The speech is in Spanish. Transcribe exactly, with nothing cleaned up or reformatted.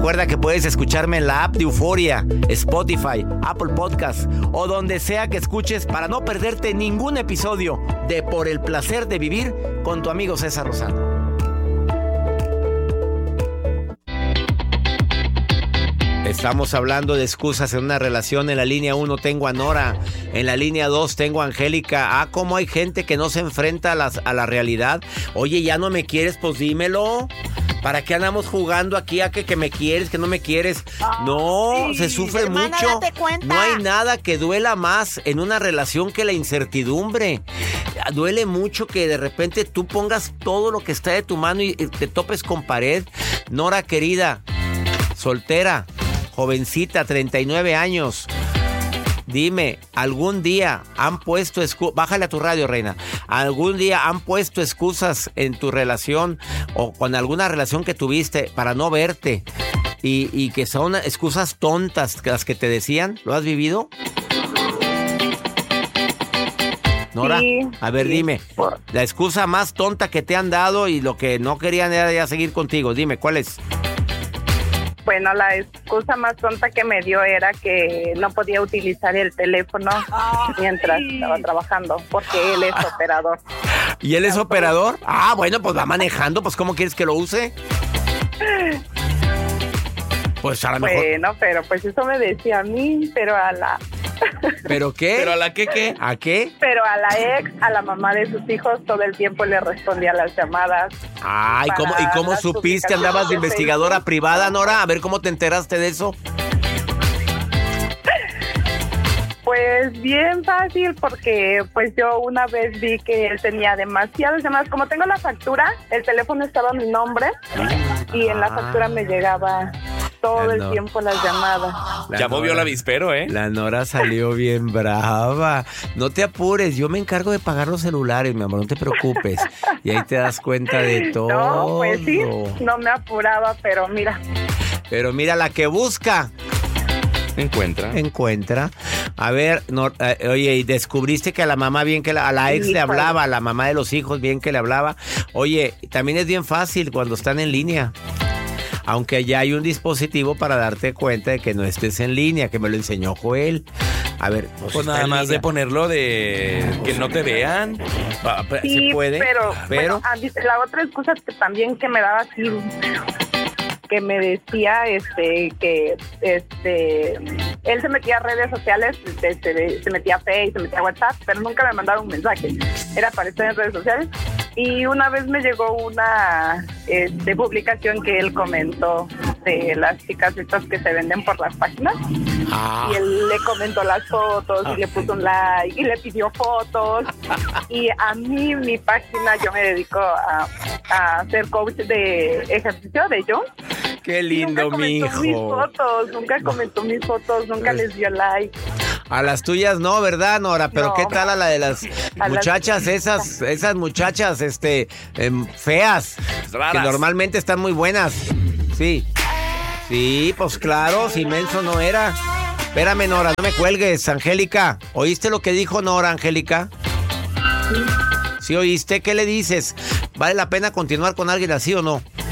Recuerda que puedes escucharme en la app de Euforia, Spotify, Apple Podcast o donde sea que escuches para no perderte ningún episodio de Por el Placer de Vivir con tu amigo César Lozano. Estamos hablando de excusas en una relación. En la línea uno tengo a Nora. En la línea dos tengo a Angélica. Ah, cómo hay gente que no se enfrenta a, las, a la realidad. Oye, ¿ya no me quieres? Pues dímelo. ¿Para qué andamos jugando aquí a que, que me quieres, que no me quieres? Oh, no, sí. Se sufre hermana, mucho. Date cuenta. No hay nada que duela más en una relación que la incertidumbre. Duele mucho que de repente tú pongas todo lo que está de tu mano y te topes con pared. Nora, querida, soltera, jovencita, treinta y nueve años. Dime, ¿algún día han puesto excusas? Bájale a tu radio, reina. ¿Algún día han puesto excusas en tu relación o con alguna relación que tuviste para no verte? Y, y que son excusas tontas las que te decían. ¿Lo has vivido? Nora, sí, a ver, sí. Dime, la excusa más tonta que te han dado y lo que no querían era ya seguir contigo. Dime, ¿cuál es? Bueno, la excusa más tonta que me dio era que no podía utilizar el teléfono mientras estaba trabajando, porque él es operador. ¿Y él es operador? Ah, bueno, pues va manejando, pues ¿cómo quieres que lo use? Pues a lo mejor... Bueno, pero pues eso me decía a mí, pero a la... ¿Pero qué? ¿Pero a la qué qué? ¿A qué? Pero a la ex, a la mamá de sus hijos, todo el tiempo le respondía las llamadas. Ay, ¿cómo, ¿y cómo supiste? ¿Andabas de investigadora privada, Nora? A ver, ¿cómo te enteraste de eso? Pues bien fácil, porque pues yo una vez vi que él tenía demasiadas llamadas. Como tengo la factura, el teléfono estaba a mi nombre y en la factura me llegaba todo el tiempo las llamadas. La ya movió el avispero, ¿eh? La Nora salió bien brava. No te apures, yo me encargo de pagar los celulares, mi amor, no te preocupes. Y ahí te das cuenta de todo. No, pues sí, no me apuraba, pero mira. Pero mira, la que busca... Encuentra. Encuentra. A ver, no, eh, oye, y descubriste que a la mamá bien que la, a la ex sí, le hablaba, a la mamá de los hijos bien que le hablaba. Oye, también es bien fácil cuando están en línea. Aunque ya hay un dispositivo para darte cuenta de que no estés en línea, que me lo enseñó Joel. A ver, pues, pues nada más de ponerlo de que no te vean. Sí, ¿se puede? Pero, pero... Bueno, la otra excusa que también que me daba así, que me decía este que este él se metía a redes sociales, este, se metía a Facebook, se metía a WhatsApp, pero nunca me mandaba un mensaje. Era para estar en redes sociales. Y una vez me llegó una este, publicación que él comentó de las chicas estas que se venden por las páginas. Ah. Y él le comentó las fotos y le puso un like y le pidió fotos. Y a mí, mi página, yo me dedico a, a hacer coach de ejercicio de yo. Qué lindo, mi hijo. Mis fotos, nunca comentó mis fotos, nunca pues, les dio like. A las tuyas no, ¿verdad, Nora? Pero no. ¿Qué tal a la de las a muchachas, las... esas esas muchachas este eh, feas? Raras. Que normalmente están muy buenas. Sí. Sí, pues claro, si menso no era. Espérame, Nora, no me cuelgues, Angélica. ¿Oíste lo que dijo Nora, Angélica? Sí. ¿Sí oíste? ¿Qué le dices? ¿Vale la pena continuar con alguien así o no?